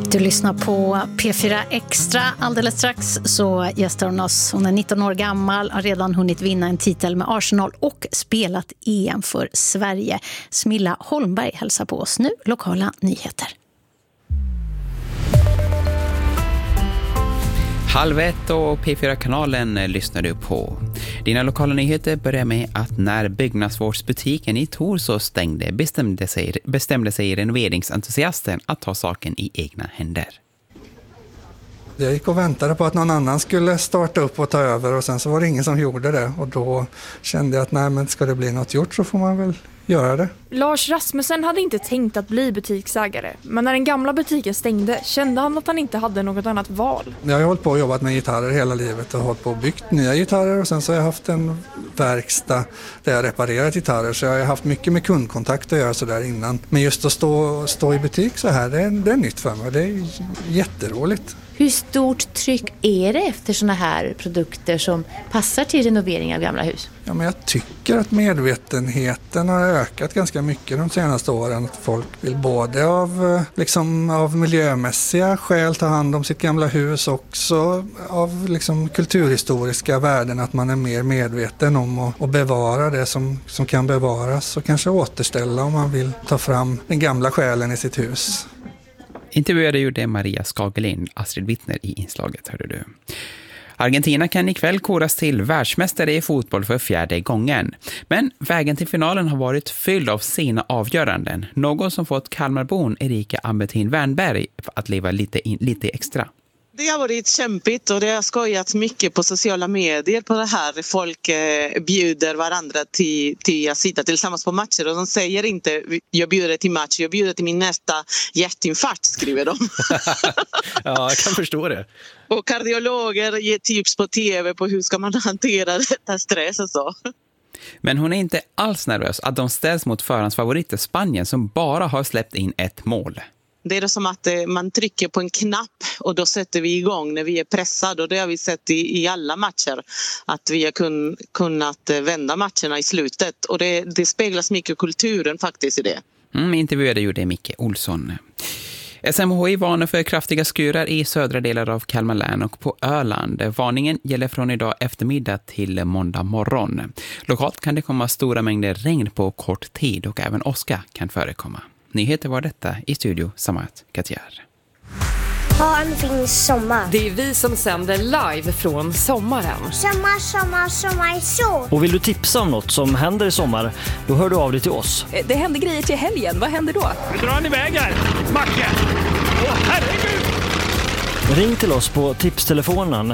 Du lyssnar på P4 Extra. Alldeles strax så gästar hon oss. Hon är 19 år gammal, har redan hunnit vinna en titel med Arsenal och spelat EM för Sverige. Smilla Holmberg hälsar på oss nu. Lokala nyheter. 12:30 och P4-kanalen lyssnar du på. Dina lokala nyheter börjar med att när byggnadsvårdsbutiken i Torså stängde bestämde sig renoveringsentusiasten att ta saken i egna händer. Jag gick och väntade på att någon annan skulle starta upp och ta över och sen så var det ingen som gjorde det. Och då kände jag att nej, men ska det bli något gjort så får man väl göra det. Lars Rasmussen hade inte tänkt att bli butiksägare, men när den gamla butiken stängde kände han att han inte hade något annat val. Jag har hållit på och jobbat med gitarrer hela livet och hållit på och byggt nya gitarrer och sen så har jag haft en verkstad där jag reparerat gitarrer, så jag har haft mycket med kundkontakt att göra så där innan. Men just att stå i butik så här, det är nytt för mig. Det är jätteroligt. Hur stort tryck är det efter såna här produkter som passar till renovering av gamla hus? Ja, men jag tycker att medvetenheten har ökat ganska mycket de senaste åren. Att folk vill både av miljömässiga skäl ta hand om sitt gamla hus och också av kulturhistoriska värden, att man är mer medveten om att bevara det som kan bevaras och kanske återställa om man vill ta fram den gamla själen i sitt hus. Intervjuade gjorde Maria Skagelin, Astrid Wittner i inslaget, hörde du. Argentina kan ikväll koras till världsmästare i fotboll för 4:e gången. Men vägen till finalen har varit fylld av sena avgöranden. Någon som fått Kalmarbon Erika Ambetin Wernberg att leva lite extra. Det har varit kämpigt och det har skojats mycket på sociala medier på det här. Folk bjuder varandra till att sitta tillsammans på matcher och de säger inte jag bjuder till match, jag bjuder till min nästa hjärtinfarkt, skriver de. Ja, jag kan förstå det. Och kardiologer ger tips på tv på hur ska man hantera detta stress och så. Men hon är inte alls nervös att de ställs mot förhandsfavoriter Spanien som bara har släppt in ett mål. Det är som att man trycker på en knapp och då sätter vi igång när vi är pressade, och det har vi sett i alla matcher att vi har kunnat vända matcherna i slutet, och det speglas mycket kulturen faktiskt i det. Intervjuade gjorde Micke Olsson. SMHI varnar för kraftiga skurar i södra delar av Kalmar län och på Öland. Varningen gäller från idag eftermiddag till måndag morgon. Lokalt kan det komma stora mängder regn på kort tid och även åska kan förekomma. Nyheter var detta i studio Samat Katjar. Ha en fin sommar. Det är vi som sänder live från sommaren. Sommar så. Och vill du tipsa om något som händer i sommar, då hör du av dig till oss. Det händer grejer till helgen. Vad händer då? Nu drar han iväg här. Macke! Åh, herregud! Ring till oss på tipstelefonen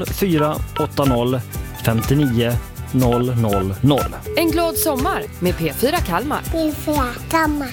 0480 59 000. En glad sommar med P4 Kalmar. P4 Kalmar.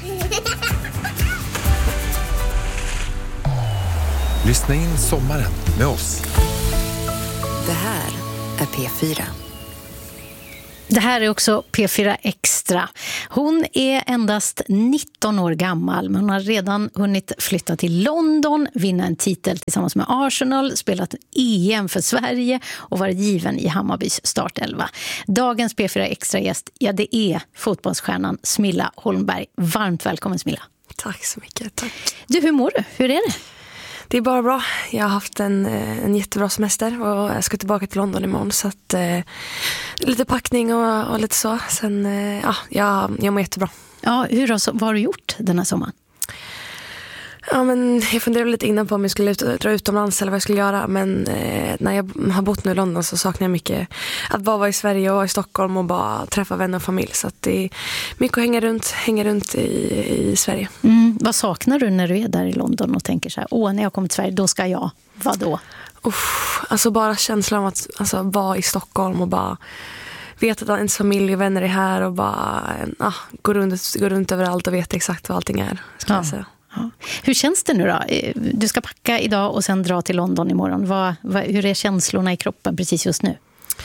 Lyssna in sommaren med oss. Det här är P4. Det här är också P4 Extra. Hon är endast 19 år gammal, men hon har redan hunnit flytta till London, vinna en titel tillsammans med Arsenal, spelat EM för Sverige och varit given i Hammarbys startelva. Dagens P4 Extra-gäst, ja, det är fotbollsstjärnan Smilla Holmberg. Varmt välkommen, Smilla. Tack så mycket, tack. Du, hur mår du? Hur är det? Det är bara bra. Jag har haft en jättebra semester och jag ska tillbaka till London imorgon, så att lite packning och lite så. Sen, jag mår jättebra. Ja, vad har du gjort den här sommaren? Ja, men jag funderade lite innan på om jag skulle dra utomlands eller vad jag skulle göra. Men när jag har bott nu i London så saknar jag mycket att bara vara i Sverige och i Stockholm och bara träffa vänner och familj. Så att det är mycket att hänga runt i Sverige. Vad saknar du när du är där i London och tänker så här, när jag kommer till Sverige, då ska jag, vad då? Alltså bara känslan av att vara i Stockholm och bara veta att ens familj och vänner är här och bara gå runt överallt och veta exakt vad allting är, ska jag säga. Ja. Hur känns det nu då? Du ska packa idag och sen dra till London imorgon. Hur är känslorna i kroppen precis just nu?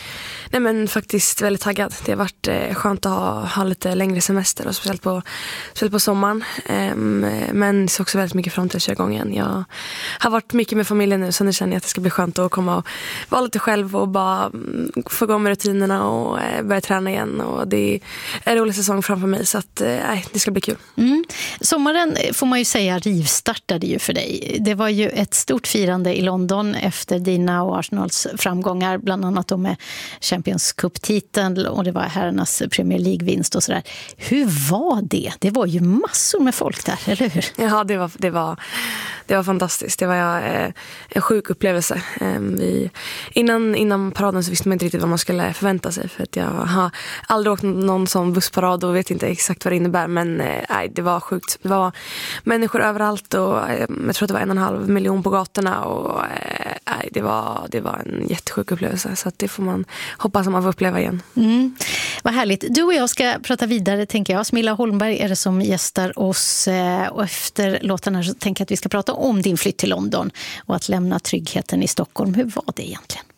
Nej, men faktiskt väldigt taggad. Det har varit skönt att ha lite längre semester och speciellt på sommaren. Men det är också väldigt mycket fram till att köra igång igen. Jag har varit mycket med familjen nu, så nu känner jag att det ska bli skönt att komma och vara lite själv och bara få gå med rutinerna och börja träna igen. Och det är en rolig säsong framför mig, så att det ska bli kul. Sommaren får man ju säga rivstartade ju för dig. Det var ju ett stort firande i London efter dina och Arsenals framgångar, bland annat då med Champions Cup-titeln, och det var herrarnas Premier League-vinst och sådär. Hur var det? Det var ju massor med folk där, eller hur? Ja, det var fantastiskt. Det var en sjuk upplevelse. Innan paraden så visste man inte riktigt vad man skulle förvänta sig, för att jag har aldrig åkt någon sån bussparad och vet inte exakt vad det innebär, men det var sjukt. Det var människor överallt och jag tror att det var 1,5 miljon på gatorna, och det var en jättesjuk upplevelse, så att det får man hoppas att man får uppleva igen. Vad härligt. Du och jag ska prata vidare, tänker jag. Smilla Holmberg är det som gästar oss, och efter låten här så tänker jag att vi ska prata om din flytt till London och att lämna tryggheten i Stockholm. Hur var det egentligen?